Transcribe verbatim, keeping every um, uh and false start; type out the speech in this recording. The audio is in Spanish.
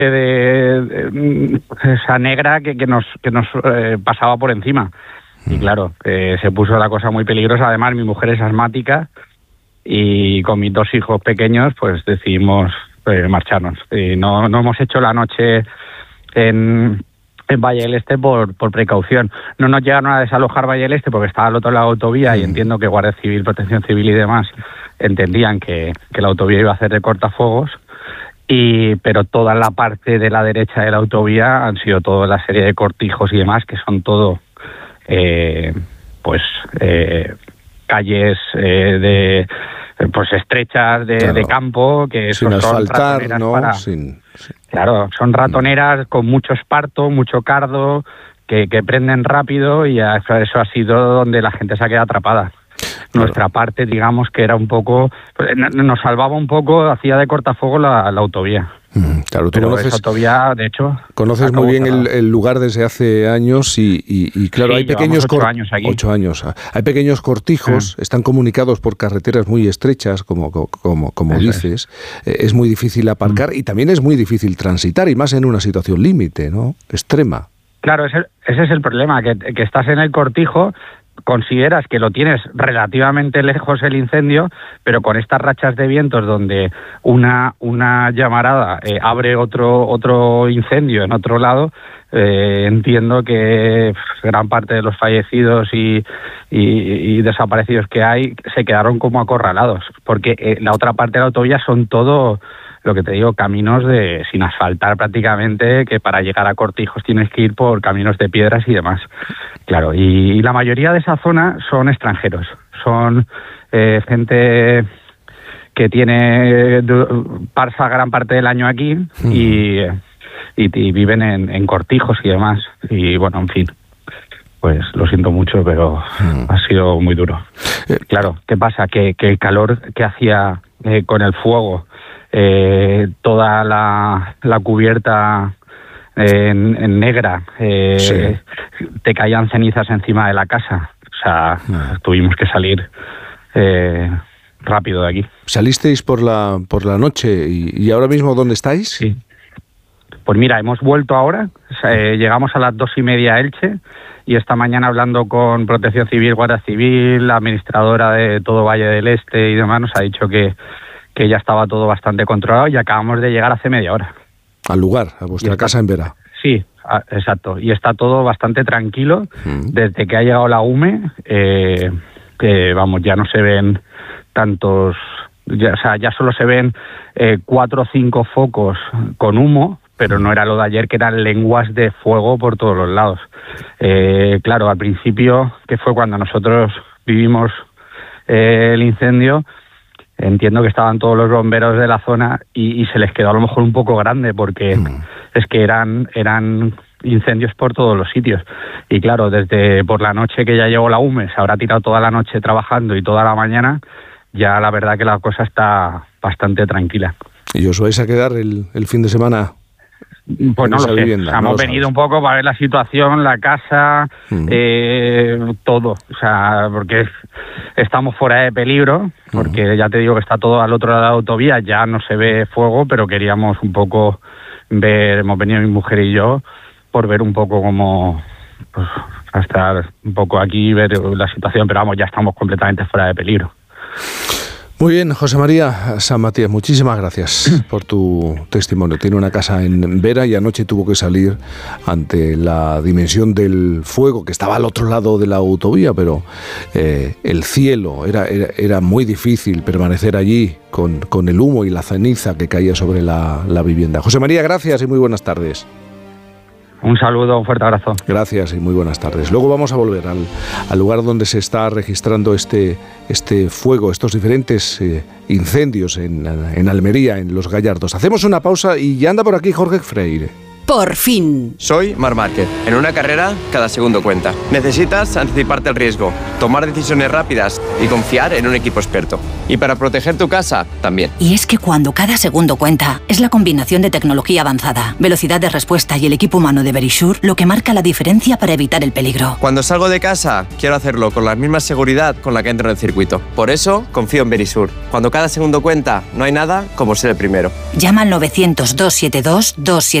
de, de esa negra que, que nos, que nos eh, pasaba por encima. Y claro, eh, se puso la cosa muy peligrosa. Además, mi mujer es asmática y con mis dos hijos pequeños, pues decidimos eh, marcharnos. Y no, no hemos hecho la noche en, en Valle del Este por, por precaución. No nos llegaron a desalojar Valle del Este porque estaba al otro lado de la autovía y entiendo que Guardia Civil, Protección Civil y demás entendían que, que la autovía iba a hacer de cortafuegos. Y, pero toda la parte de la derecha de la autovía han sido toda la serie de cortijos y demás, que son todo eh, pues eh, calles eh, de pues estrechas de, claro, de campo, que sin son asfaltar, ratoneras ¿no? para, sin, sin... Claro, son ratoneras con mucho esparto, mucho cardo, que, que prenden rápido, y eso ha sido donde la gente se ha quedado atrapada. Claro. Nuestra parte, digamos, que era un poco, nos salvaba un poco, hacía de cortafuego la, la autovía. Mm, claro, tú pero conoces, esa autovía, de hecho, conoces muy bien el, el lugar desde hace años y, y, y claro, sí, hay pequeños ocho cor- años aquí. ocho años. Hay pequeños cortijos, sí. Están comunicados por carreteras muy estrechas, como como como Eso dices. Es. es muy difícil aparcar mm. y también es muy difícil transitar, y más en una situación límite, ¿no? Extrema. Claro, ese, ese es el problema, que, que estás en el cortijo, consideras que lo tienes relativamente lejos el incendio, pero con estas rachas de vientos donde una una llamarada eh, abre otro otro incendio en otro lado, eh, entiendo que gran parte de los fallecidos y, y, y desaparecidos que hay se quedaron como acorralados, porque eh, la otra parte de la autovía son todo, lo que te digo, caminos de sin asfaltar prácticamente, que para llegar a Cortijos tienes que ir por caminos de piedras y demás. Claro, y, y la mayoría de esa zona son extranjeros, son eh, gente que tiene pasa gran parte del año aquí mm. y, y, y viven en, en Cortijos y demás. Y bueno, en fin, pues lo siento mucho, pero mm. ha sido muy duro. Claro, ¿qué pasa? Que, que el calor que hacía eh, con el fuego, Eh, toda la, la cubierta eh, en, en negra, eh, sí. te caían cenizas encima de la casa. O sea, ah. tuvimos que salir eh, rápido de aquí. ¿Salisteis por la por la noche y, y ahora mismo dónde estáis? Sí. Pues mira, hemos vuelto ahora, o sea, eh, llegamos a las dos y media a Elche, y esta mañana hablando con Protección Civil, Guardia Civil, la administradora de todo Valle del Este y demás, nos ha dicho que que ya estaba todo bastante controlado, y acabamos de llegar hace media hora. Al lugar, a vuestra está, casa en Vera. Sí, a, exacto. Y está todo bastante tranquilo. Mm. Desde que ha llegado la U M E, eh, que vamos, ya no se ven tantos... Ya, o sea, ya solo se ven eh, cuatro o cinco focos con humo, pero no era lo de ayer, que eran lenguas de fuego por todos los lados. Eh, claro, al principio, que fue cuando nosotros vivimos eh, el incendio, entiendo que estaban todos los bomberos de la zona y, y se les quedó a lo mejor un poco grande, porque mm. es que eran eran incendios por todos los sitios. Y claro, desde por la noche que ya llegó la U M E, se habrá tirado toda la noche trabajando y toda la mañana, ya la verdad que la cosa está bastante tranquila. ¿Y os vais a quedar el, el fin de semana? Pues no lo sé, vivienda, o sea, no hemos venido un poco para ver la situación, la casa, mm. eh, todo, o sea, porque estamos fuera de peligro, porque mm. ya te digo que está todo al otro lado de la autovía, ya no se ve fuego, pero queríamos un poco ver, hemos venido mi mujer y yo, por ver un poco cómo, pues, a estar un poco aquí y ver la situación, pero vamos, ya estamos completamente fuera de peligro. Muy bien, José María San Matías, muchísimas gracias por tu testimonio. Tiene una casa en Vera y anoche tuvo que salir ante la dimensión del fuego, que estaba al otro lado de la autovía, pero eh, el cielo, era, era, era muy difícil permanecer allí con, con el humo y la ceniza que caía sobre la, la vivienda. José María, gracias y muy buenas tardes. Un saludo, un fuerte abrazo. Gracias y muy buenas tardes. Luego vamos a volver al, al lugar donde se está registrando este, este fuego, estos diferentes eh, incendios en, en Almería, en Los Gallardos. Hacemos una pausa y ya anda por aquí Jorge Freire. Por fin. Soy Marc Márquez. En una carrera, cada segundo cuenta. Necesitas anticiparte al riesgo, tomar decisiones rápidas y confiar en un equipo experto. Y para proteger tu casa, también. Y es que cuando cada segundo cuenta, es la combinación de tecnología avanzada, velocidad de respuesta y el equipo humano de Verisure lo que marca la diferencia para evitar el peligro. Cuando salgo de casa, quiero hacerlo con la misma seguridad con la que entro en el circuito. Por eso, confío en Verisure. Cuando cada segundo cuenta, no hay nada como ser el primero. Llama al novecientos, doscientos setenta y dos, doscientos setenta y dos.